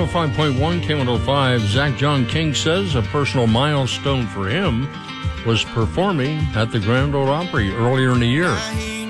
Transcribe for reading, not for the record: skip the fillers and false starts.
105.1 K105, Zach John King says a personal milestone for him was performing at the Grand Ole Opry earlier in the year.